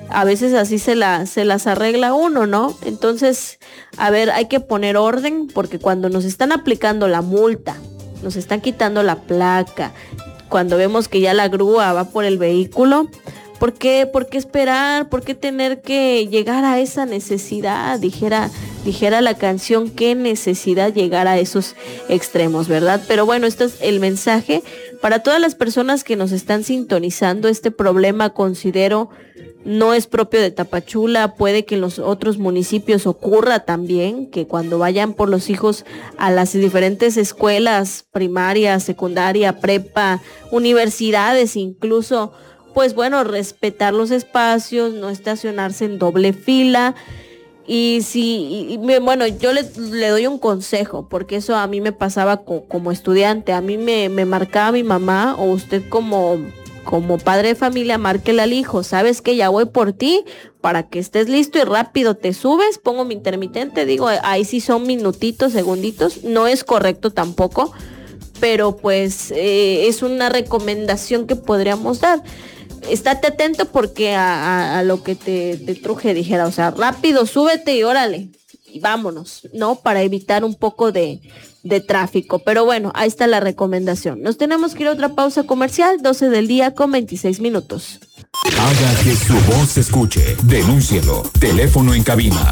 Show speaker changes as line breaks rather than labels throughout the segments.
a veces así se las arregla uno, ¿no? Entonces, a ver, hay que poner orden porque cuando nos están aplicando la multa, nos están quitando la placa, cuando vemos que ya la grúa va por el vehículo, ¿por qué esperar? ¿Por qué tener que llegar a esa necesidad? Dijera la canción, qué necesidad llegar a esos extremos, ¿verdad? Pero bueno, este es el mensaje para todas las personas que nos están sintonizando. Este problema, considero, no es propio de Tapachula, puede que en los otros municipios ocurra también, que cuando vayan por los hijos a las diferentes escuelas, primaria, secundaria, prepa, universidades incluso, pues bueno, respetar los espacios, no estacionarse en doble fila. Bueno, yo le doy un consejo, porque eso a mí me pasaba como estudiante. A mí me marcaba mi mamá, o usted como padre de familia, márquele al hijo, ¿sabes qué? Ya voy por ti, para que estés listo y rápido te subes, pongo mi intermitente, digo, ahí sí son minutitos, segunditos, no es correcto tampoco, pero pues es una recomendación que podríamos dar. Estate atento porque a lo que te truje, dijera, o sea, rápido, súbete y órale, y vámonos, ¿no? Para evitar un poco de tráfico. Pero bueno, ahí está la recomendación. Nos tenemos que ir a otra pausa comercial, 12 del día con 26 minutos.
Haga que su voz se escuche. Denúncielo. Teléfono en cabina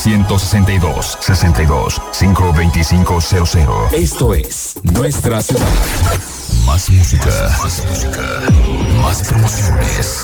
962-52500. Esto es Nuestra Ciudad. Más música. Más promociones.